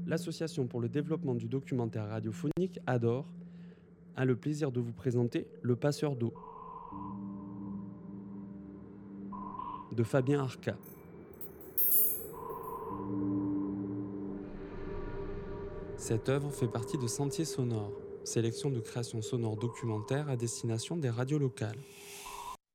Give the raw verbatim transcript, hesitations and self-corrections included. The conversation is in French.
L'Association pour le développement du documentaire radiophonique Adore a le plaisir de vous présenter Le Passeur d'eau de Fabien Arca. Cette œuvre fait partie de Sentiers sonores, sélection de créations sonores documentaires à destination des radios locales.